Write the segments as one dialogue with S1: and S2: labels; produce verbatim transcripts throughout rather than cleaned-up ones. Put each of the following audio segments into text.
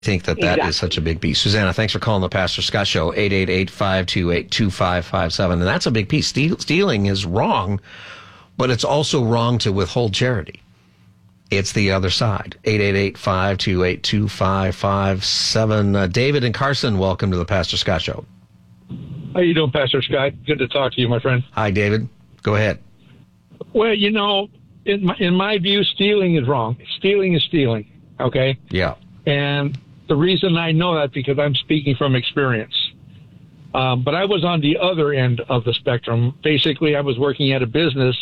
S1: think that that
S2: Exactly.
S1: is such a big piece. Susanna, thanks for calling the Pastor Scott Show, eight eight eight, five two eight, two five five seven. And that's a big piece. Steal, stealing is wrong, but it's also wrong to withhold charity. It's the other side. eight eight eight, five two eight, two five five seven. Uh, David and Carson, welcome to the Pastor Scott Show.
S3: How you doing, Pastor Scott? Good to talk to you, my friend.
S1: Hi, David. Go ahead.
S3: Well, you know, in my, in my view, stealing is wrong. Stealing is stealing, okay?
S1: Yeah.
S3: And the reason I know that because I'm speaking from experience. Um, but I was on the other end of the spectrum. Basically, I was working at a business,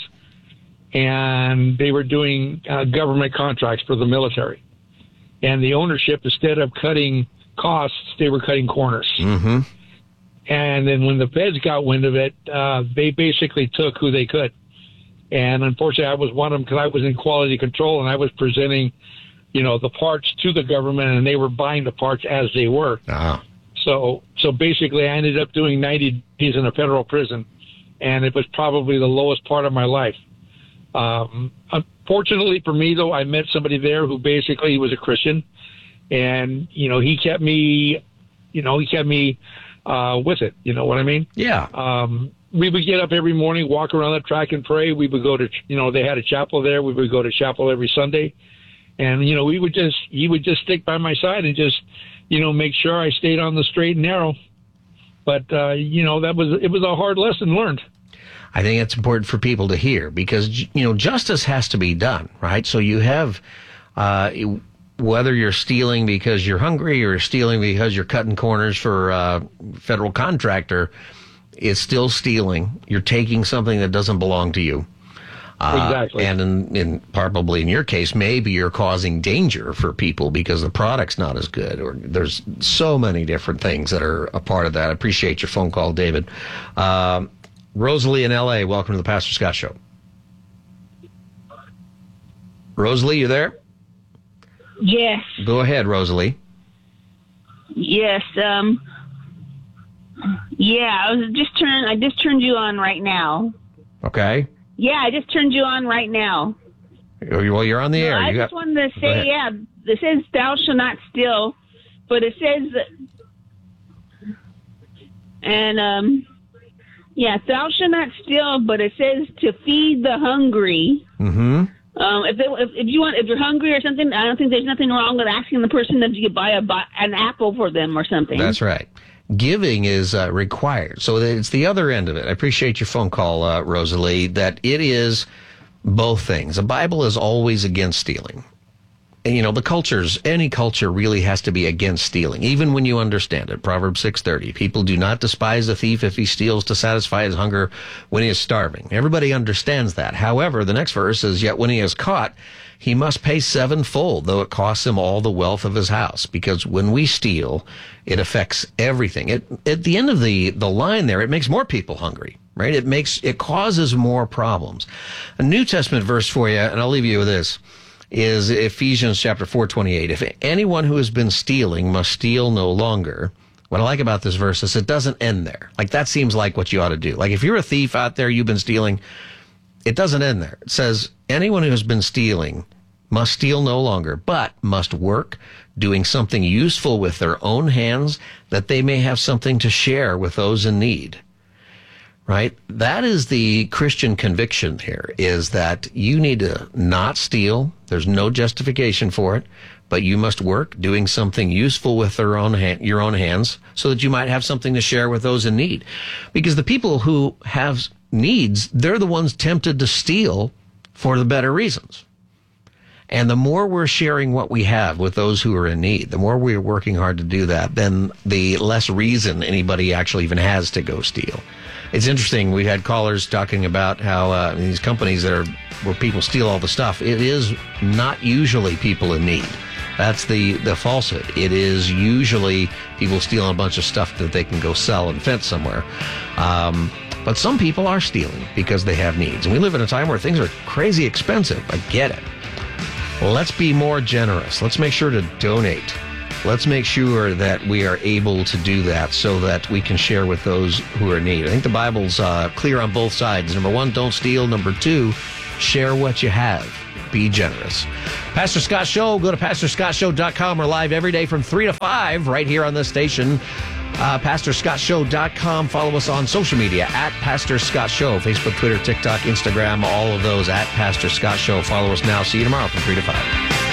S3: and they were doing uh, government contracts for the military. And the ownership, instead of cutting costs, they were cutting corners.
S1: Mm-hmm.
S3: And then when the feds got wind of it, uh, they basically took who they could. And unfortunately, I was one of them because I was in quality control, and I was presenting you know, the parts to the government, and they were buying the parts as they were.
S1: Ah.
S3: So, so basically, I ended up doing ninety days in a federal prison, and it was probably the lowest part of my life. Um, unfortunately for me, though, I met somebody there who basically was a Christian, and, you know, he kept me, you know, he kept me uh, with it. You know what I mean?
S1: Yeah.
S3: Um, we would get up every morning, walk around the track and pray. We would go to, you know, they had a chapel there. We would go to chapel every Sunday. And, you know, we would just, he would just stick by my side and just, you know, make sure I stayed on the straight and narrow. But, uh, you know, that was, it was a hard lesson learned.
S1: I think it's important for people to hear because, you know, justice has to be done, right? So you have, uh, whether you're stealing because you're hungry or stealing because you're cutting corners for a federal contractor, it's still stealing. You're taking something that doesn't belong to you. Uh,
S3: exactly.
S1: And in, in probably in your case, maybe you're causing danger for people because the product's not as good, or there's so many different things that are a part of that. I appreciate your phone call, David. Um, Rosalie in L A, welcome to the Pastor Scott Show. Rosalie, you there?
S4: Yes.
S1: Go ahead, Rosalie.
S4: Yes. Um. Yeah, I was just turned. I just turned you on right now.
S1: Okay.
S4: Yeah, I just turned you on right now.
S1: Well, you're on the air.
S4: I
S1: you
S4: just
S1: got,
S4: wanted to say, yeah, it says thou shalt not steal, but it says, and um, yeah, thou shalt not steal, but it says to feed the hungry.
S1: Mm-hmm.
S4: Um, if, it, if if you want, if you're hungry or something, I don't think there's nothing wrong with asking the person if you could buy a buy, an apple for them or something.
S1: That's right. Giving is uh, required. So it's the other end of it. I appreciate your phone call, uh, Rosalie, that it is both things. The Bible is always against stealing. And, you know, the cultures, any culture really has to be against stealing, even when you understand it. Proverbs six thirty, people do not despise the thief if he steals to satisfy his hunger when he is starving. Everybody understands that. However, the next verse is, yet when he is caught, he must pay sevenfold, though it costs him all the wealth of his house. Because when we steal, it affects everything. It, at the end of the, the line there, it makes more people hungry, right? It makes, it causes more problems. A New Testament verse for you, and I'll leave you with this, is Ephesians chapter four twenty-eight. If anyone who has been stealing must steal no longer. What I like about this verse is it doesn't end there. Like, that seems like what you ought to do. Like, if you're a thief out there, you've been stealing, it doesn't end there. It says, anyone who has been stealing must steal no longer, but must work, doing something useful with their own hands, that they may have something to share with those in need. Right? That is the Christian conviction here, is that you need to not steal. There's no justification for it, but you must work, doing something useful with their own hand, your own hands, so that you might have something to share with those in need. Because the people who have needs, they're the ones tempted to steal for the better reasons. And the more we're sharing what we have with those who are in need, the more we're working hard to do that, then the less reason anybody actually even has to go steal. It's interesting. We had callers talking about how uh, these companies that are where people steal all the stuff, it is not usually people in need. That's the, the falsehood. It is usually people stealing a bunch of stuff that they can go sell and fence somewhere. Um, but some people are stealing because they have needs. And we live in a time where things are crazy expensive. I get it. Let's be more generous. Let's make sure to donate. Let's make sure that we are able to do that so that we can share with those who are in need. I think the Bible's uh, clear on both sides. Number one, don't steal. Number two, share what you have. Be generous. Pastor Scott Show. Go to pastor scott show dot com. We're live every day from three to five right here on this station. Uh, pastor scott show dot com. Follow us on social media at Pastor Scott Show. Facebook, Twitter, TikTok, Instagram, all of those at Pastor Scott Show. Follow us now. See you tomorrow from three to five.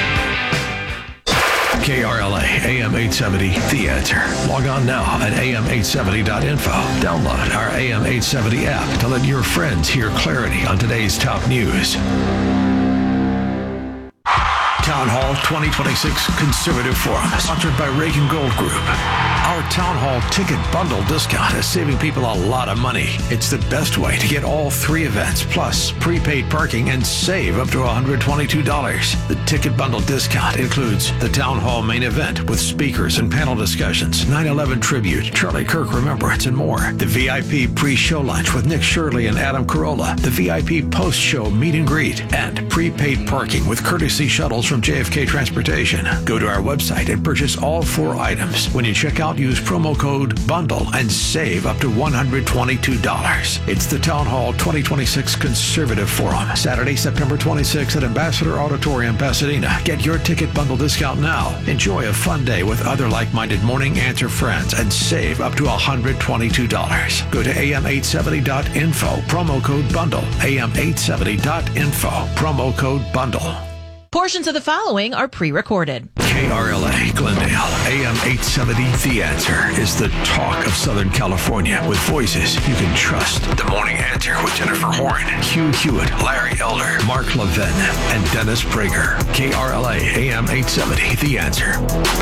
S2: K R L A, A M eight seventy, The Answer. Log on now at A M eight seventy dot info. Download our A M eight seventy app to let your friends hear clarity on today's top news. Town Hall twenty twenty-six Conservative Forum, sponsored by Reagan Gold Group. Our Town Hall ticket bundle discount is saving people a lot of money. It's the best way to get all three events, plus prepaid parking, and save up to one hundred twenty-two dollars. The ticket bundle discount includes the Town Hall main event with speakers and panel discussions, nine eleven tribute, Charlie Kirk Remembrance, and more. The V I P pre-show lunch with Nick Shirley and Adam Carolla. The V I P post-show meet and greet. And prepaid parking with courtesy shuttles from J F K Transportation. Go to our website and purchase all four items. When you check out, use promo code BUNDLE and save up to one hundred twenty-two dollars. It's the Town Hall twenty twenty-six Conservative Forum, Saturday, September twenty-sixth at Ambassador Auditorium, Pasadena. Get your ticket bundle discount now. Enjoy a fun day with other like-minded Morning Answer friends and save up to one hundred twenty-two dollars. Go to A M eight seventy dot info, promo code BUNDLE. A M eight seventy dot info, promo code BUNDLE.
S5: Portions of the following are pre-recorded.
S2: K R L A, Glendale, A M eight seventy, The Answer is the talk of Southern California with voices you can trust. The Morning Answer with Jennifer Horn, Hugh Hewitt, Larry Elder, Mark Levin, and Dennis Prager. K R L A, A M eight seventy, The Answer.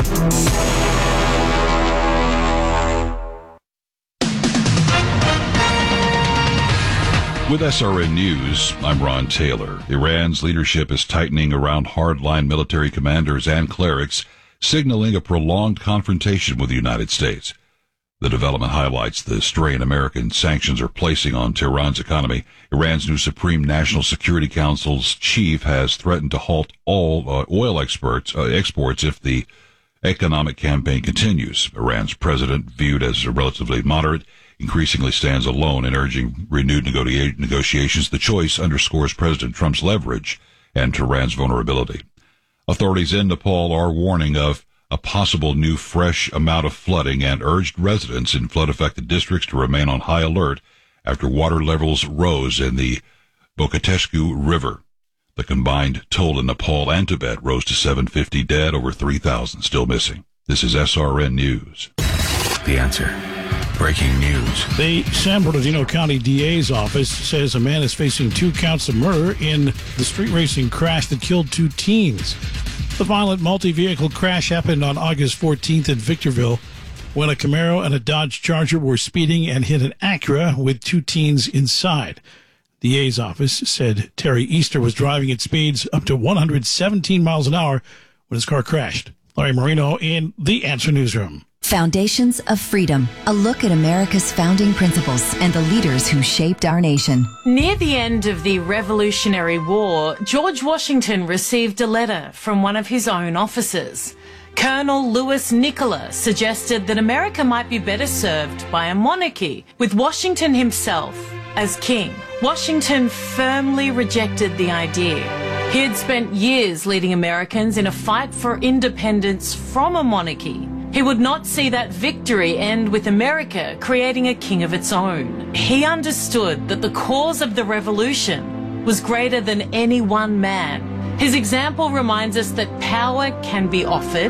S6: With S R N News, I'm Ron Taylor. Iran's leadership is tightening around hardline military commanders and clerics, signaling a prolonged confrontation with the United States. The development highlights the strain American sanctions are placing on Tehran's economy. Iran's new Supreme National Security Council's chief has threatened to halt all uh, oil exports, uh, exports if the economic campaign continues. Iran's president, viewed as relatively moderate, increasingly stands alone in urging renewed negotiations. The choice underscores President Trump's leverage and Tehran's vulnerability. Authorities in Nepal are warning of a possible new fresh amount of flooding and urged residents in flood-affected districts to remain on high alert after water levels rose in the Bokateshku River. The combined toll in Nepal and Tibet rose to seven hundred fifty dead, over three thousand still missing. This is S R N News.
S2: The Answer. Breaking news.
S7: The San Bernardino County D A's office says a man is facing two counts of murder in the street racing crash that killed two teens. The violent multi-vehicle crash happened on August fourteenth in Victorville when a Camaro and a Dodge Charger were speeding and hit an Acura with two teens inside. The D A's office said Terry Easter was driving at speeds up to one hundred seventeen miles an hour when his car crashed. Larry Marino in the Answer Newsroom.
S8: Foundations of Freedom, a look at America's founding principles and the leaders who shaped our nation.
S9: Near the end of the Revolutionary War, George Washington received a letter from one of his own officers. Colonel Louis Nicola suggested that America might be better served by a monarchy, with Washington himself as king. Washington firmly rejected the idea. He had spent years leading Americans in a fight for independence from a monarchy. He would not see that victory end with America creating a king of its own. He understood that the cause of the revolution was greater than any one man. His example reminds us that power can be offered,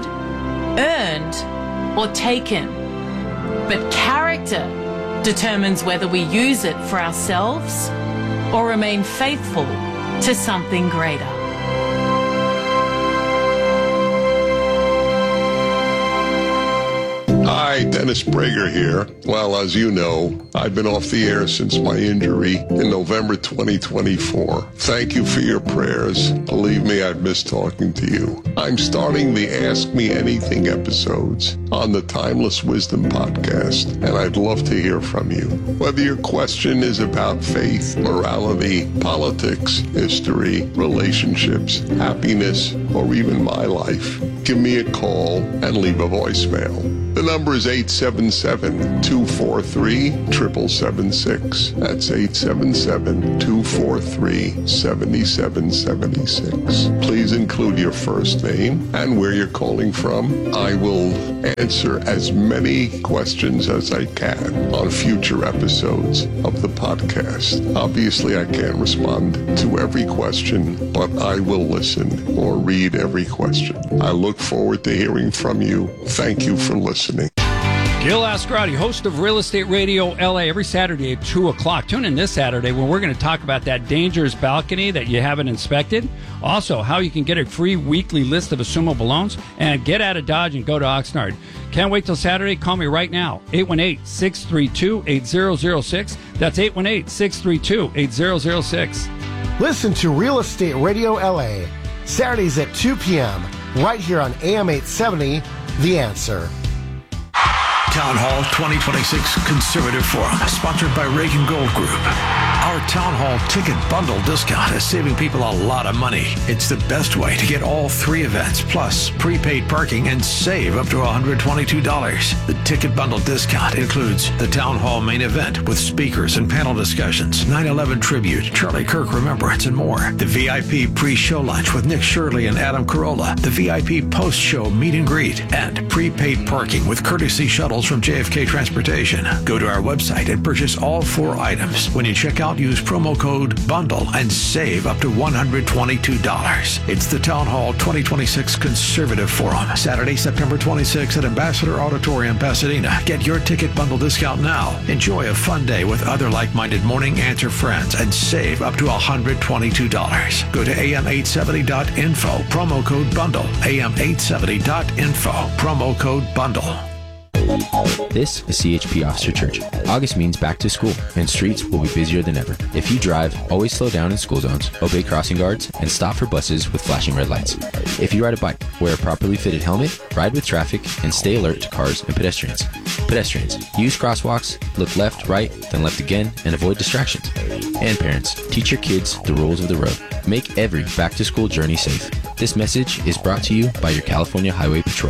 S9: earned, or taken. But character determines whether we use it for ourselves or remain faithful to something greater.
S10: Hi, Dennis Prager here. Well, as you know, I've been off the air since my injury in November twenty twenty-four. Thank you for your prayers. Believe me, I've missed talking to you. I'm starting the Ask Me Anything episodes on the Timeless Wisdom podcast, and I'd love to hear from you. Whether your question is about faith, morality, politics, history, relationships, happiness, or even my life, give me a call and leave a voicemail. The number is eight seven seven, two four three, seven seven seven six. That's eight seven seven, two four three, seven seven seven six. Please include your first name and where you're calling from. I will answer as many questions as I can on future episodes of the podcast. Obviously, I can't respond to every question, but I will listen or read every question. I look forward to hearing from you. Thank you for listening.
S11: Gil Ascarati, host of Real Estate Radio L A, every Saturday at two o'clock. Tune in this Saturday when we're going to talk about that dangerous balcony that you haven't inspected. Also, how you can get a free weekly list of assumable loans and get out of Dodge and go to Oxnard. Can't wait till Saturday? Call me right now, eight one eight, six three two, eight zero zero six. That's eight one eight, six three two, eight zero zero six.
S12: Listen to Real Estate Radio L A, Saturdays at two p.m., right here on A M eight seventy, The Answer.
S2: Town Hall twenty twenty-six Conservative Forum, sponsored by Reagan Gold Group. Our Town Hall ticket bundle discount is saving people a lot of money. It's the best way to get all three events, plus prepaid parking, and save up to one hundred twenty-two dollars. The ticket bundle discount includes the Town Hall main event with speakers and panel discussions, nine eleven tribute, Charlie Kirk remembrance, and more. The V I P pre-show lunch with Nick Shirley and Adam Carolla. The V I P post-show meet and greet, and prepaid parking with courtesy shuttles from J F K Transportation. Go to our website and purchase all four items. When you check out, use promo code BUNDLE and save up to one hundred twenty-two dollars. It's the Town Hall twenty twenty-six Conservative Forum, Saturday, September twenty-sixth at Ambassador Auditorium, Pasadena. Get your ticket bundle discount now. Enjoy a fun day with other like-minded Morning Answer friends and save up to one hundred twenty-two dollars. Go to A M eight seventy dot info, promo code BUNDLE. A M eight seventy dot info, promo code BUNDLE.
S13: This is C H P Officer Church. August means back to school, and streets will be busier than ever. If you drive, always slow down in school zones, obey crossing guards, and stop for buses with flashing red lights. If you ride a bike, wear a properly fitted helmet, ride with traffic, and stay alert to cars and pedestrians. Pedestrians, use crosswalks, look left, right, then left again, and avoid distractions. And parents, teach your kids the rules of the road. Make every back-to-school journey safe. This message is brought to you by your California Highway Patrol.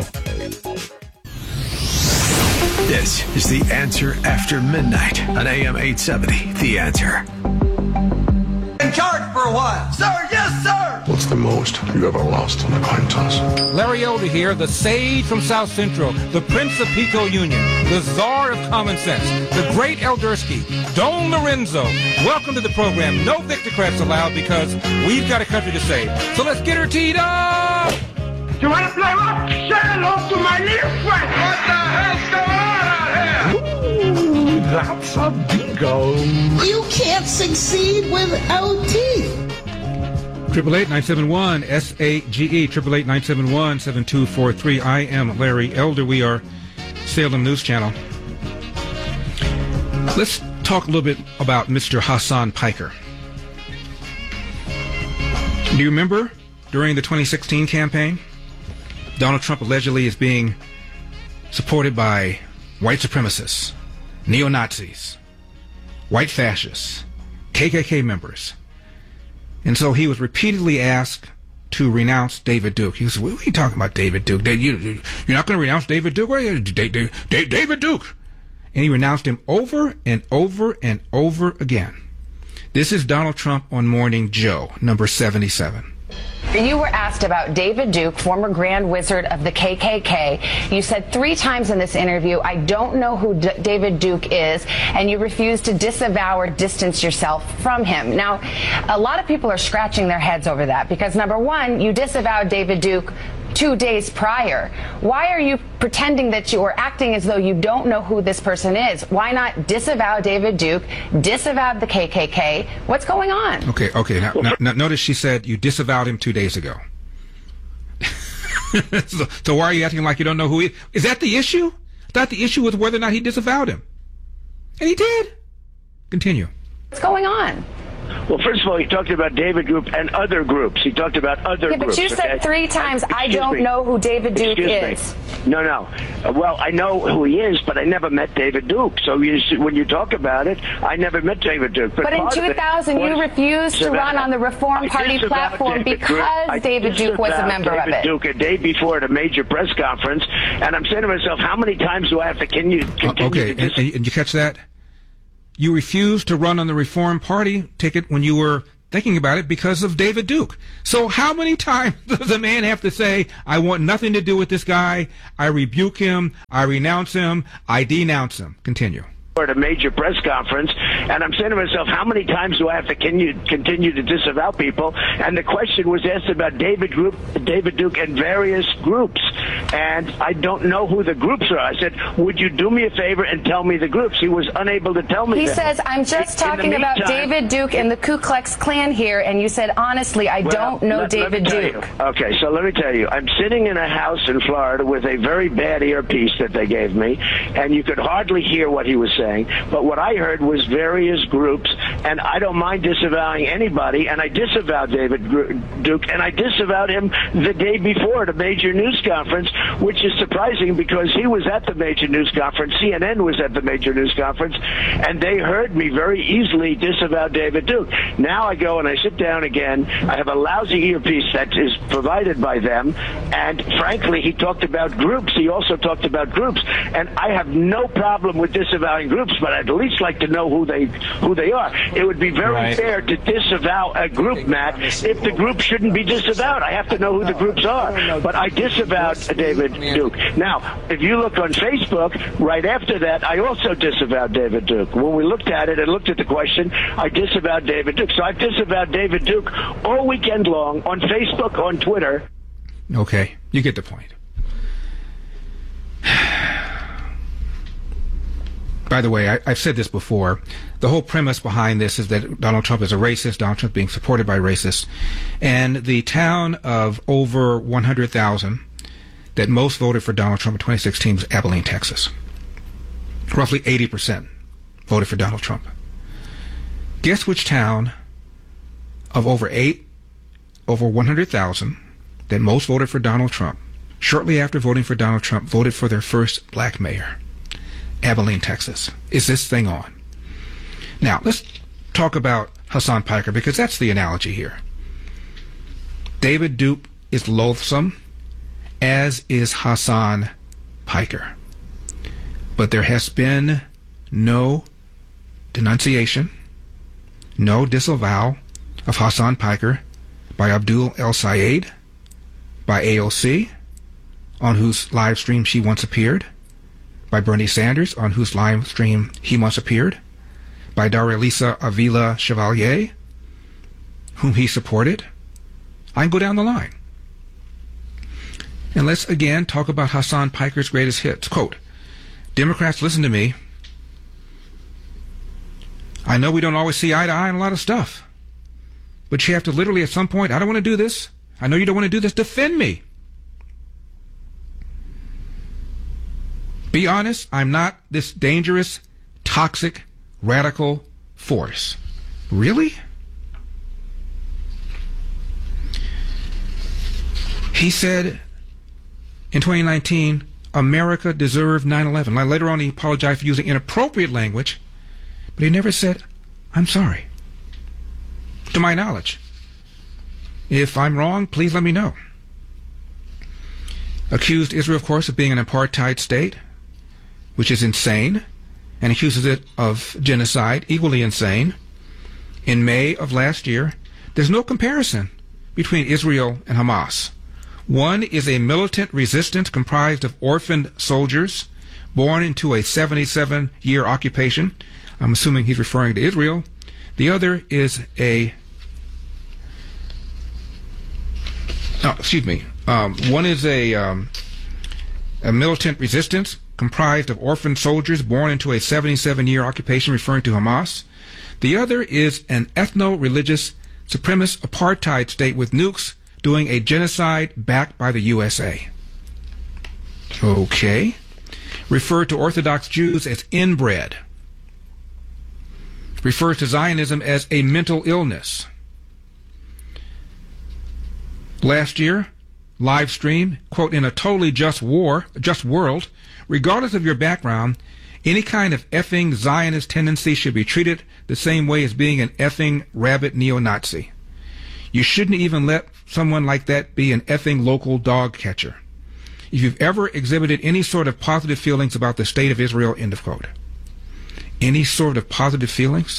S2: This is The Answer After Midnight on A M eight seventy. The Answer.
S14: In charge for a while. Sir, yes, sir.
S10: What's the most you've ever lost on a coin toss?
S15: Larry Elder here, the sage from South Central, the Prince of Pico Union, the czar of common sense, the great Eldersky, Don Lorenzo. Welcome to the program. No Victocrats allowed because we've got a country to save. So let's get her teed up.
S14: You want to play rock? Say hello to my little friend. What the hell's going on out here?
S16: Ooh, that's a bingo. You can't succeed without teeth.
S15: Triple eight nine seven one S A G E. Triple eight nine seven one seven two four three. I am Larry Elder. We are Salem News Channel. Let's talk a little bit about Mister Hassan Piker. Do you remember during the twenty sixteen campaign? Donald Trump allegedly is being supported by white supremacists, neo-Nazis, white fascists, K K K members. And so he was repeatedly asked to renounce David Duke. He said, what are you talking about, David Duke? You're not going to renounce David Duke? Where are you? David Duke! And he renounced him over and over and over again. This is Donald Trump on Morning Joe, number seventy-seven.
S17: You were asked about David Duke, former Grand Wizard of the K K K. You said three times in this interview, I don't know who D- David Duke is, and you refused to disavow or distance yourself from him. Now, a lot of people are scratching their heads over that because, number one, you disavowed David Duke two days prior. Why are you pretending that you are acting as though you don't know who this person is? Why not disavow David Duke, disavow the K K K? What's going on?
S15: Okay, okay. Now, now, now notice she said you disavowed him two days ago. so, so why are you acting like you don't know who he is? Is that the issue? I thought the issue was whether or not he disavowed him. And he did. Continue.
S17: What's going on?
S18: Well, first of all, he talked about David Group and other groups. He talked about other
S17: yeah,
S18: groups.
S17: But you said
S18: okay?
S17: three times,
S18: Excuse
S17: I don't
S18: me.
S17: know who David Duke
S18: Excuse
S17: is.
S18: Me. No, no. Uh, well, I know who he is, but I never met David Duke. So you, when you talk about it, I never met David Duke. But,
S17: But in
S18: part of it
S17: two thousand, you
S18: was-
S17: refused to
S18: Savannah,
S17: run on the Reform
S18: I
S17: Party
S18: disavowed
S17: platform
S18: David Duke. I
S17: because David Duke was a
S18: disavowed
S17: member of
S18: David
S17: it.
S18: Duke a day before at a major press conference, and I'm saying to myself, how many times do I have to continue? continue
S15: Okay,
S18: to
S15: and, and and you catch that? You refused to run on the Reform Party ticket when you were thinking about it because of David Duke. So how many times does a man have to say, I want nothing to do with this guy, I rebuke him, I renounce him, I denounce him? Continue.
S18: At a major press conference, and I'm saying to myself, how many times do I have to continue, continue to disavow people? And the question was asked about David Group, David Duke, and various groups, and I don't know who the groups are. I said, would you do me a favor and tell me the groups? He was unable to tell me.
S17: He
S18: that.
S17: says, I'm just
S18: In- in the
S17: talking about
S18: meantime-
S17: David Duke and the Ku Klux Klan here, and you said, honestly, I
S18: Well,
S17: don't know
S18: let- let me
S17: David
S18: tell
S17: Duke.
S18: you. Okay, so let me tell you. I'm sitting in a house in Florida with a very bad earpiece that they gave me, and you could hardly hear what he was saying. But what I heard was various groups, and I don't mind disavowing anybody, and I disavowed David Gr- Duke, and I disavowed him the day before at a major news conference, which is surprising because he was at the major news conference. C N N was at the major news conference, and they heard me very easily disavow David Duke. Now I go and I sit down again. I have a lousy earpiece that is provided by them, and frankly, he talked about groups. He also talked about groups, and I have no problem with disavowing groups, but I'd at least like to know who they who they are. It would be very
S19: Right.
S18: fair to disavow a group, Matt, if the group shouldn't be disavowed. I have to know who the groups are. But I disavowed David Duke. Now, if you look on Facebook, right after that, I also disavowed David Duke. When we looked at it and looked at the question, I disavowed David Duke. So I've disavowed David Duke all weekend long on Facebook, on Twitter.
S15: Okay, you get the point. By the way, I, I've said this before. The whole premise behind this is that Donald Trump is a racist, Donald Trump being supported by racists. And the town of over one hundred thousand that most voted for Donald Trump in twenty sixteen was Abilene, Texas. Roughly eighty percent voted for Donald Trump. Guess which town of over eight, over one hundred thousand that most voted for Donald Trump, shortly after voting for Donald Trump, voted for their first black mayor? Abilene, Texas. Is this thing on? Now, let's talk about Hasan Piker, because that's the analogy here. David Duke is loathsome, as is Hasan Piker. But there has been no denunciation, no disavowal of Hasan Piker by Abdul El Sayed, by A O C, on whose live stream she once appeared, by Bernie Sanders, on whose live stream he once appeared, by Darelisa Avila Chevalier, whom he supported. I can go down the line. And let's again talk about Hasan Piker's greatest hits. Quote, Democrats, listen to me. I know we don't always see eye to eye on a lot of stuff, but you have to literally at some point, I don't want to do this. I know you don't want to do this. Defend me. Be honest, I'm not this dangerous, toxic, radical force. Really? He said in twenty nineteen, America deserved nine eleven. Later on, he apologized for using inappropriate language, but he never said, I'm sorry. To my knowledge. If I'm wrong, please let me know. Accused Israel, of course, of being an apartheid state, which is insane, and accuses it of genocide, equally insane. In May of last year, there's no comparison between Israel and Hamas. One is a militant resistance comprised of orphaned soldiers born into a seventy-seven year occupation. I'm assuming he's referring to Israel. The other is a, oh, excuse me, um, one is a, um, a militant resistance comprised of orphaned soldiers born into a seventy-seven year occupation, referring to Hamas. The other is an ethno-religious supremacist apartheid state with nukes doing a genocide backed by the U S A. Okay. Referred to Orthodox Jews as inbred. refers to Zionism as a mental illness. Last year, live stream, quote, in a totally just war, just world, regardless of your background, any kind of effing Zionist tendency should be treated the same way as being an effing rabid neo-Nazi. You shouldn't even let someone like that be an effing local dog catcher. If you've ever exhibited any sort of positive feelings about the state of Israel, end of quote. Any sort of positive feelings?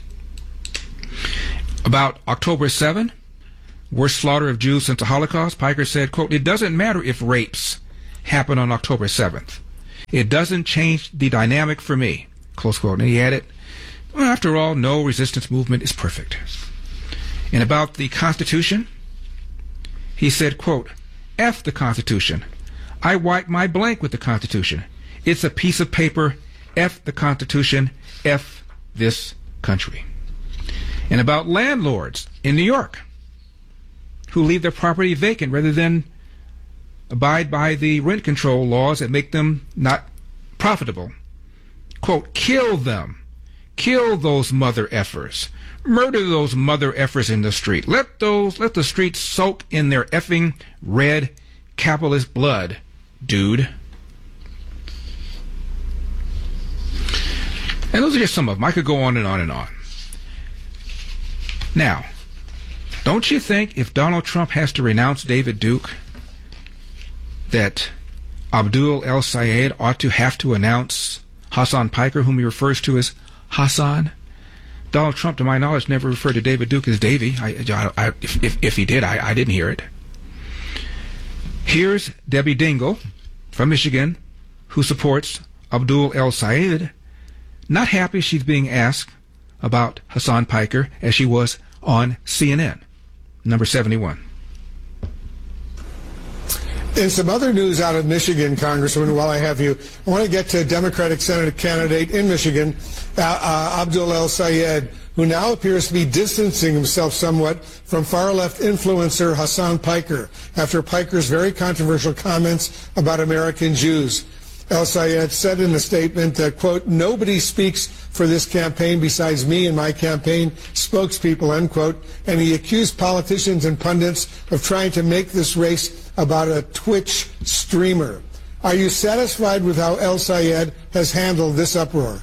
S15: About October seventh, worst slaughter of Jews since the Holocaust, Piker said, quote, it doesn't matter if rapes happen on October seventh. It doesn't change the dynamic for me, close quote. And he added, well, after all, no resistance movement is perfect. And about the Constitution, he said, quote, F the Constitution. I wipe my blank with the Constitution. It's a piece of paper. F the Constitution. F this country. And about landlords in New York who leave their property vacant rather than abide by the rent control laws that make them not profitable. Quote, kill them. Kill those mother effers. Murder those mother effers in the street. Let those, let the streets soak in their effing red capitalist blood, dude. And those are just some of them. I could go on and on and on. Now, don't you think if Donald Trump has to renounce David Duke, that Abdul El-Sayed ought to have to announce Hassan Piker, whom he refers to as Hassan? Donald Trump, to my knowledge, never referred to David Duke as Davy. I, I, if, if, if he did, I, I didn't hear it. Here's Debbie Dingell from Michigan, who supports Abdul El-Sayed, not happy she's being asked about Hassan Piker as she was on C N N. Number seventy-one.
S19: In some other news out of Michigan, Congressman, while I have you, I want to get to Democratic Senate candidate in Michigan, uh, uh, Abdul El-Sayed, who now appears to be distancing himself somewhat from far-left influencer Hassan Piker after Piker's very controversial comments about American Jews. El-Sayed said in a statement that, quote, nobody speaks for this campaign besides me and my campaign spokespeople, end quote, and he accused politicians and pundits of trying to make this race about a Twitch streamer. Are you satisfied with how El-Sayed has handled this uproar?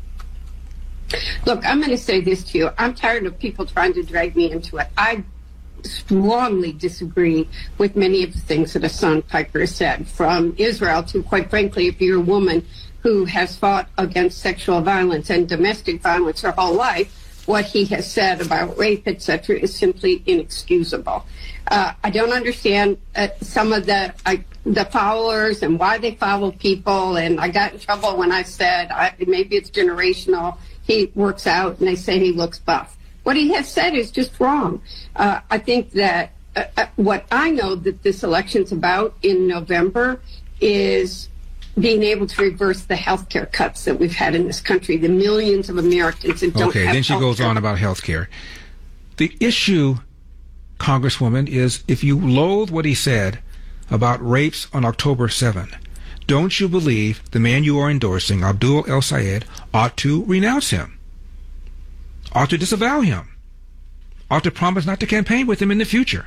S20: Look, I'm going to say this to you. I'm tired of people trying to drag me into it. I strongly disagree with many of the things that Hassan Piker has said, from Israel to, quite frankly, if you're a woman who has fought against sexual violence and domestic violence her whole life, what he has said about rape, et cetera, is simply inexcusable. Uh, I don't understand uh, some of the uh, the followers and why they follow people, and I got in trouble when I said I, maybe it's generational. He works out, and they say he looks buff. What he has said is just wrong. Uh, I think that uh, uh, what I know that this election's about in November is being able to reverse the health care cuts that we've had in this country, the millions of Americans that don't
S15: okay,
S20: have
S15: then she
S20: health
S15: goes
S20: care.
S15: on about health care. The issue, Congresswoman, is if you loathe what he said about rapes on October seventh, don't you believe the man you are endorsing, Abdul El-Sayed, ought to renounce him? Ought to disavow him, ought to promise not to campaign with him in the future.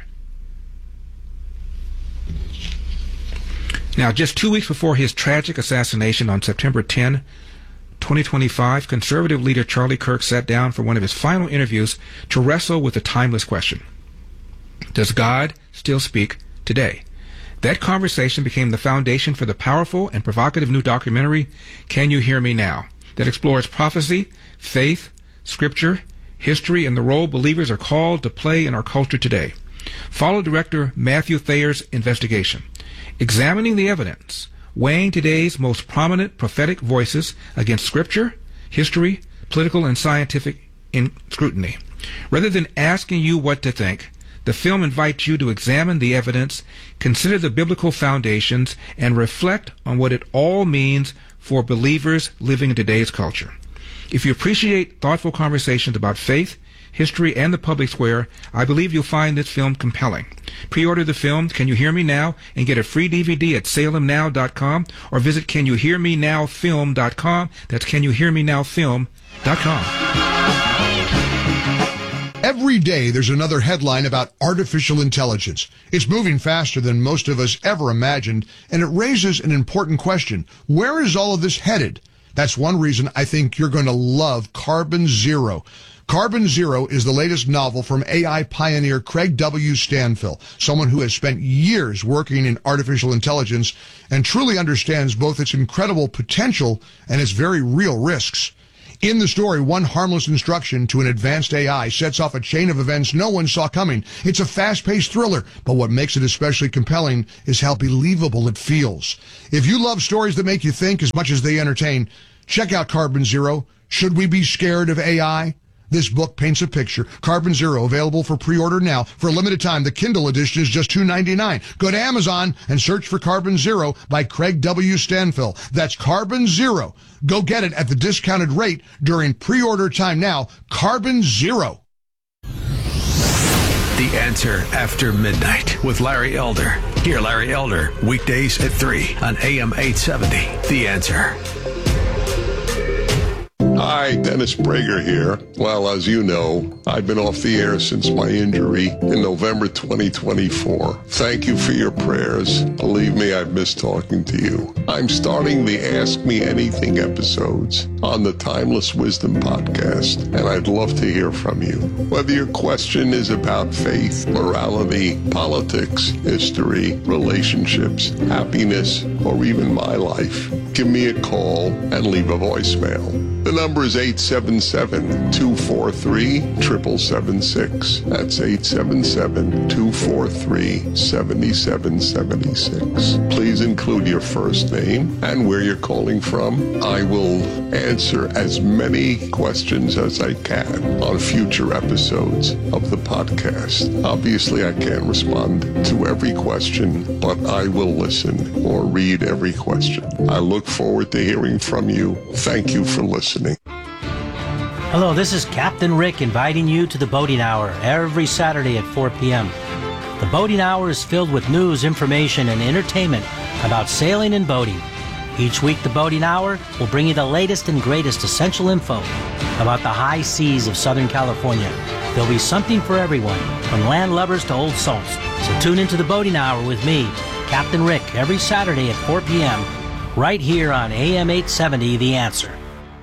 S15: Now, just two weeks before his tragic assassination on September tenth, twenty twenty-five, conservative leader Charlie Kirk sat down for one of his final interviews to wrestle with the timeless question: does God still speak today? That conversation became the foundation for the powerful and provocative new documentary, Can You Hear Me Now?, that explores prophecy, faith, Scripture, history, and the role believers are called to play in our culture today. Follow director Matthew Thayer's investigation, examining the evidence, weighing today's most prominent prophetic voices against Scripture, history, political, and scientific in scrutiny. Rather than asking you what to think, the film invites you to examine the evidence, consider the biblical foundations, and reflect on what it all means for believers living in today's culture. If you appreciate thoughtful conversations about faith, history, and the public square, I believe you'll find this film compelling. Pre-order the film, Can You Hear Me Now, and get a free D V D at salem now dot com or visit can you hear me now film dot com. That's can you hear me now film dot com.
S21: Every day there's another headline about artificial intelligence. It's moving faster than most of us ever imagined, and it raises an important question. Where is all of this headed? That's one reason I think you're going to love Carbon Zero. Carbon Zero is the latest novel from A I pioneer Craig W. Stanfill, someone who has spent years working in artificial intelligence and truly understands both its incredible potential and its very real risks. In the story, one harmless instruction to an advanced A I sets off a chain of events no one saw coming. It's a fast-paced thriller, but what makes it especially compelling is how believable it feels. If you love stories that make you think as much as they entertain, check out Carbon Zero. Should we be scared of A I? This book paints a picture. Carbon Zero, available for pre-order now. For a limited time, the Kindle edition is just two dollars and ninety-nine cents. Go to Amazon and search for Carbon Zero by Craig W. Stanfill. That's Carbon Zero. Go get it at the discounted rate during pre-order time now. Carbon Zero.
S2: The Answer After Midnight with Larry Elder. Hear Larry Elder weekdays at three on A M eight seventy. The Answer.
S10: Hi, Dennis Prager here. Well, as you know, I've been off the air since my injury in November twenty twenty-four. Thank you for your prayers. Believe me, I've missed talking to you. I'm starting the Ask Me Anything episodes on the Timeless Wisdom podcast, and I'd love to hear from you. Whether your question is about faith, morality, politics, history, relationships, happiness, or even my life, give me a call and leave a voicemail. The number is eight seven seven, two four three, seven seven seven six. That's eight seven seven, two four three, seven seven seven six. Please include your first name and where you're calling from. I will answer as many questions as I can on future episodes of the podcast. Obviously, I can't respond to every question, but I will listen or read every question. I look forward to hearing from you. Thank you for listening.
S22: Hello, this is Captain Rick inviting you to the Boating Hour every Saturday at four p.m. The Boating Hour is filled with news, information, and entertainment about sailing and boating. Each week, the Boating Hour will bring you the latest and greatest essential info about the high seas of Southern California. There'll be something for everyone, from land lubbers to old salts. So tune into the Boating Hour with me, Captain Rick, every Saturday at four p.m. right here on A M eight seventy, The Answer.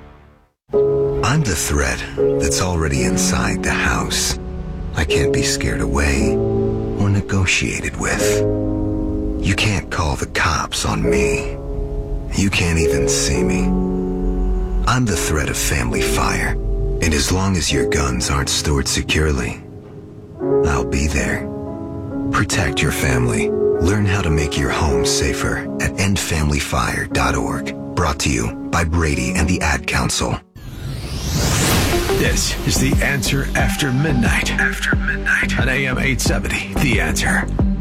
S23: I'm the threat that's already inside the house. I can't be scared away or negotiated with. You can't call the cops on me. You can't even see me. I'm the threat of family fire, and as long as your guns aren't stored securely, I'll be there. Protect your family. Learn how to make your home safer at end family fire dot org. Brought to you by Brady and the Ad Council.
S2: This is The Answer After Midnight. After Midnight on A M eight seventy. The Answer.